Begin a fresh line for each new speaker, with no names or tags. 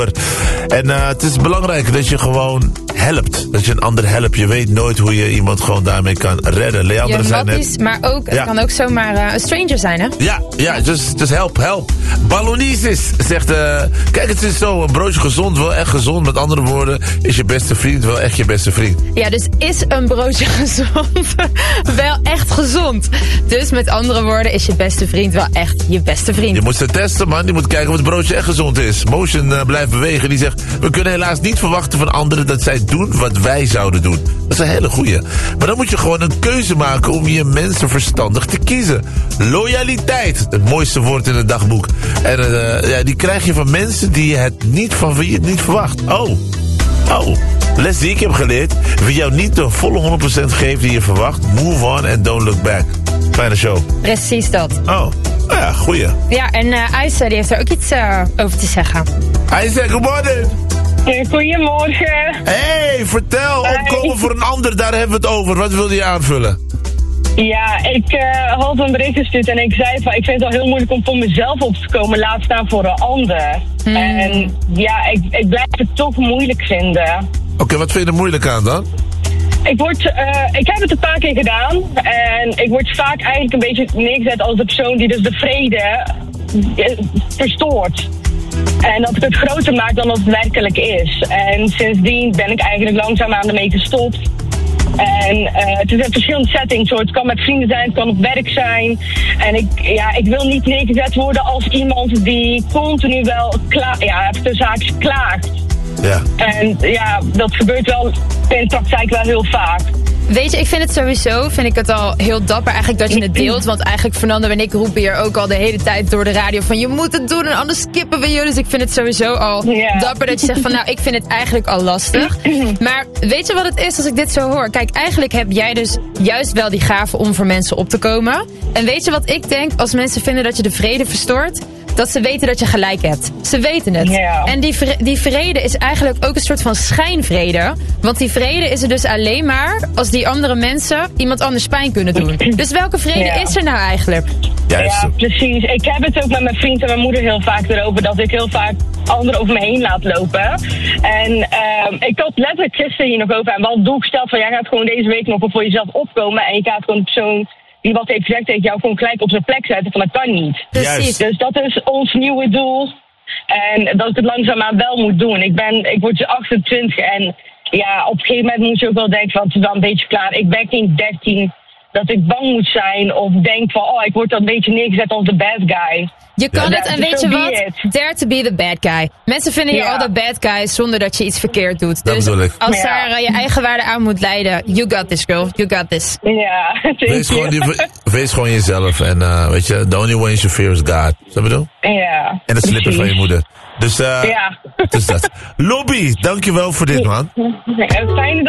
En het is belangrijk dat je gewoon helpt. Dat je een ander helpt. Je weet nooit hoe je iemand gewoon daarmee kan redden. Leandra zei net...
Maar ook, het kan ook zomaar een stranger zijn, hè?
Ja, just help. Ballonisis zegt... kijk, het is zo, een broodje gezond, wel echt gezond. Met andere woorden, is je beste vriend wel echt je beste vriend.
Ja, dus is een broodje gezond wel echt gezond. Dus met andere woorden, is je beste vriend wel echt je beste vriend.
Je moet ze testen, man. Je moet kijken of het broodje echt gezond is. Motion blijft bewegen. Die zegt, we kunnen helaas niet verwachten van anderen dat zij doen wat wij zouden doen. Dat is een hele goeie. Maar dan moet je gewoon een keuze maken om je mensen verstandig te kiezen. Loyaliteit. Het mooiste woord in het dagboek. En die krijg je van mensen die van je het niet verwacht. Oh. Les die ik heb geleerd. Wie jou niet de volle 100% geeft die je verwacht. Move on and don't look back. Fijne show.
Precies dat.
Oh, ja, goeie.
Ja, en Aisa die heeft er ook iets over te zeggen.
Aisa, good morning.
Goedemorgen.
Hey, vertel. Opkomen voor een ander, daar hebben we het over. Wat wilde je aanvullen?
Ja, ik had een bericht gestuurd en ik zei van... ik vind het al heel moeilijk om voor mezelf op te komen, laat staan voor een ander. En ja, ik blijf het toch moeilijk vinden.
Oké, wat vind je er moeilijk aan dan?
Ik heb het een paar keer gedaan en ik word vaak eigenlijk een beetje neergezet als de persoon die dus de vrede verstoort. En dat ik het groter maak dan het werkelijk is. En sindsdien ben ik eigenlijk langzaamaan ermee gestopt. En het is in verschillende settings hoor. Het kan met vrienden zijn, het kan op werk zijn. En ik wil niet neergezet worden als iemand die continu wel tussen haakjes klaagt.
Ja.
En ja, dat gebeurt wel in de praktijk wel heel vaak.
Weet je, ik vind het sowieso, al heel dapper eigenlijk dat je het deelt. Want eigenlijk Fernando en ik roepen hier ook al de hele tijd door de radio van... je moet het doen en anders skippen we je. Dus ik vind het sowieso al dapper dat je zegt van... nou, ik vind het eigenlijk al lastig. Maar weet je wat het is als ik dit zo hoor? Kijk, eigenlijk heb jij dus juist wel die gave om voor mensen op te komen. En weet je wat ik denk? Als mensen vinden dat je de vrede verstoort... dat ze weten dat je gelijk hebt. Ze weten het.
Ja.
En die vrede is eigenlijk ook een soort van schijnvrede. Want die vrede is er dus alleen maar... als die andere mensen iemand anders pijn kunnen doen. Dus welke vrede is er nou eigenlijk?
Juist.
Ja, precies. Ik heb het ook met mijn vriend en mijn moeder heel vaak erover... dat ik heel vaak anderen over me heen laat lopen. En ik had letterlijk gisteren hier nog over... en wel doel gesteld van... jij gaat gewoon deze week nog voor jezelf opkomen... en je gaat gewoon de persoon... die wat heeft gezegd tegen jou gewoon gelijk op zijn plek zetten van dat kan niet.
Precies.
Dus dat is ons nieuwe doel. En dat ik het langzaamaan wel moet doen. Ik word dus 28 en ja, op een gegeven moment moet je ook wel denken van het is wel een beetje klaar. Ik ben geen 13 dat ik bang moet zijn of denk van ik word dan een beetje neergezet als de bad guy.
Je kan het en weet je wat? Dare to be the bad guy. Mensen vinden je al de bad guy zonder dat je iets verkeerd doet.
Dat
dus
bedoel ik.
als daar je eigen waarde aan moet leiden, you got this girl, you got this.
Ja,
wees gewoon jezelf en weet je, the only one you fear is God. Zo bedoel?
Ja.
En de slipper van je moeder. Dus, dus dat. Lobby, dankjewel voor dit man.
Fijne dag.